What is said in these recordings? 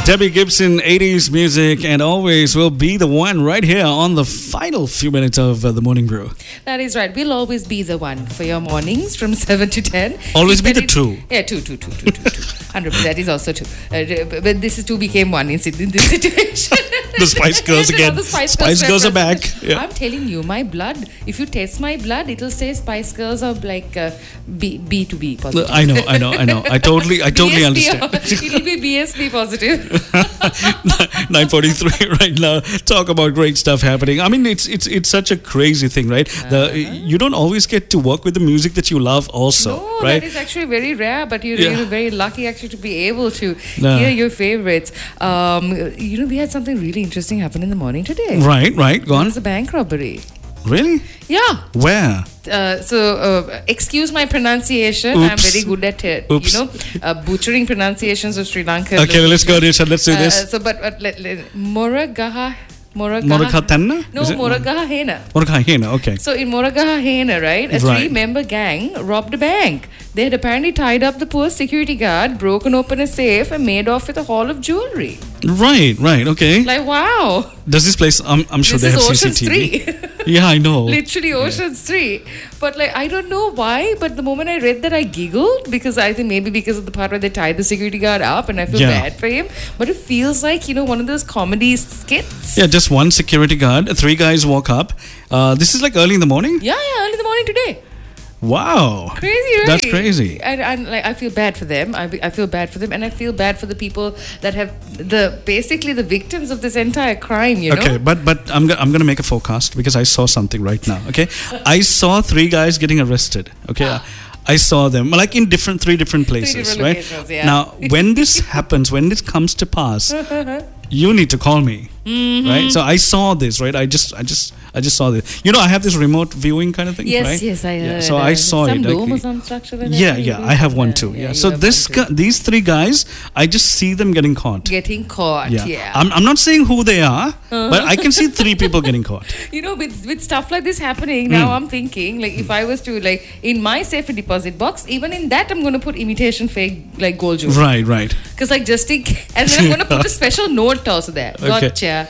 Debbie Gibson, 80s music, and always will be the one right here on the final few minutes of the Morning Brew. That is right. We'll always be the one for your mornings from 7 to 10. Always be the two. Yeah, two. 100%. That is also two. But this is two became one in this situation. The Spice Girls again. The Spice Girls are back. Yeah. I'm telling you, my blood, if you test my blood, it'll say Spice Girls are like B to B positive. I know. I totally understand. It'll be BSB positive. 9:43 right now. Talk about great stuff happening. I mean, it's such a crazy thing, right? You don't always get to work with the music that you love also, no, right? That is actually very rare, but you're very lucky actually to be able to hear your favorites. We had something really interesting happen in the morning today. Right. Go on. It was a bank robbery. Really? Yeah. Where? Excuse my pronunciation. Oops. I'm very good at it. Oops. Butchering pronunciations of Sri Lanka. Okay, let's go, Richard. Let's do this. Moragaha. Moragatanna? No, Moragahena. Moragahena, okay. So in Moragahena, right, a 3-member gang robbed a bank. They had apparently tied up the poor security guard, broken open a safe, and made off with a haul of jewelry. Right, okay. Like, wow. Does this place, I'm sure they have Ocean's CCTV. 3. Yeah, I know. Literally Ocean's 3. But like, I don't know why, but the moment I read that, I giggled because I think maybe because of the part where they tied the security guard up and I feel bad for him. But it feels like, one of those comedy skits. Yeah, just one security guard. 3 guys walk up. This is like early in the morning? Yeah, early in the morning today. Wow. Crazy, right? That's crazy. And I feel bad for them. I feel bad for them, and I feel bad for the people that have basically the victims of this entire crime. Okay, but I'm gonna make a forecast because I saw something right now. Okay, I saw 3 guys getting arrested. Okay. I saw them like in 3 different places, right? Yeah. Now, when this happens, when this comes to pass, you need to call me, right? So I saw this, right? I just saw this. I have this remote viewing kind of thing, right? Yes, I heard. So I saw some it. Dome or some structure. Yeah, I have one too. Yeah. So these 3 guys, I just see them getting caught. Yeah. I'm not saying who they are, but I can see 3 people getting caught. With stuff like this happening, now I'm thinking, like, if I was to, like, in my safe deposit box, even in that, I'm going to put imitation fake, like, gold jewelry. Right. Because, like, just in case, and then I'm going to put a special note also there. Okay. Gotcha.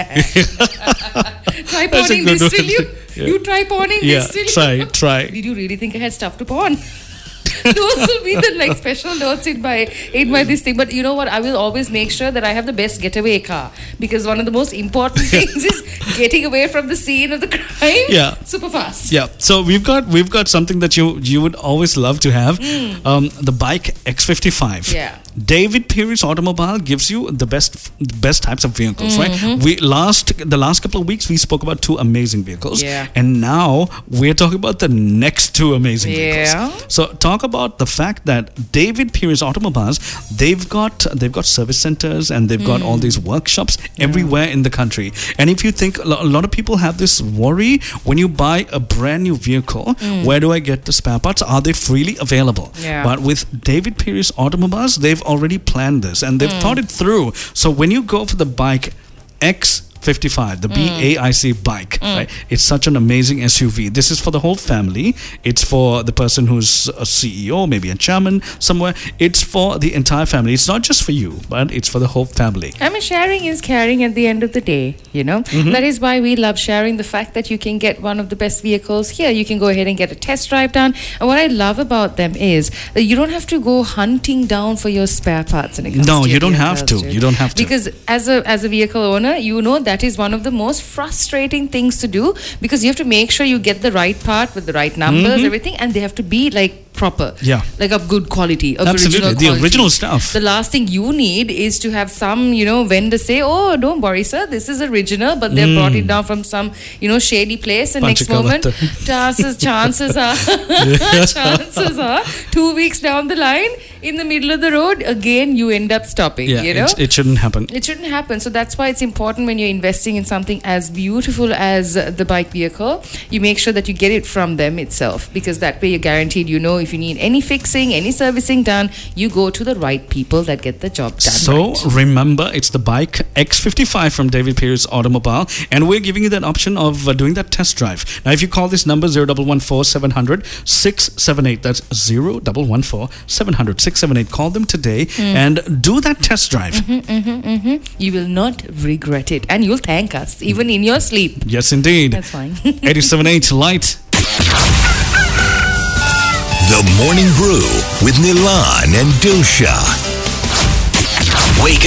Try pawning this, will you? Yeah. You try pawning this, will you? Try. Did you really think I had stuff to pawn? Those will be the like special notes in my this thing. But you know what? I will always make sure that I have the best getaway car, because one of the most important things is getting away from the scene of the crime. Yeah. Super fast. Yeah. So we've got something that you would always love to have. The bike X55. Yeah. David Pierce Automobile gives you the best types of vehicles, right? The last couple of weeks we spoke about 2 amazing vehicles, and now we're talking about the next 2 amazing vehicles. So talk about the fact that David Pierce Automobiles, they've got service centers and they've got all these workshops everywhere in the country. And if you think, a lot of people have this worry when you buy a brand new vehicle, where do I get the spare parts? Are they freely available? But with David Pierce Automobiles, they've already planned this and they've thought it through. So when you go for the bike X55, the BAIC bike, right? It's such an amazing SUV. This is for the whole family. It's for the person who's a CEO, maybe a chairman somewhere. It's for the entire family. It's not just for you, but it's for the whole family. I mean, sharing is caring at the end of the day, That is why we love sharing, the fact that you can get one of the best vehicles here. You can go ahead and get a test drive done. And what I love about them is that you don't have to go hunting down for your spare parts. No, you don't have to. You don't have to. Because as a vehicle owner, that is one of the most frustrating things to do, because you have to make sure you get the right part with the right numbers, everything, and they have to be like proper, like of good quality, of absolutely original stuff. The last thing you need is to have some vendor say, "Oh, don't worry, sir, this is original," but they brought it down from some shady place, and next moment chances are 2 weeks down the line, in the middle of the road, again you end up stopping. It shouldn't happen. It shouldn't happen. So that's why it's important, when you're investing in something as beautiful as the bike vehicle, you make sure that you get it from them itself, because that way you're guaranteed, if if you need any fixing, any servicing done, you go to the right people that get the job done. So remember, it's the bike X55 from David Pierce Automobile, and we're giving you that option of doing that test drive. Now, if you call this number 0114 700 678, that's 0114 700 678. Call them today and do that test drive. You will not regret it, and you'll thank us even in your sleep. Yes, indeed. That's fine. 87.8 Light. The Morning Brew with Nilan and Dilsha.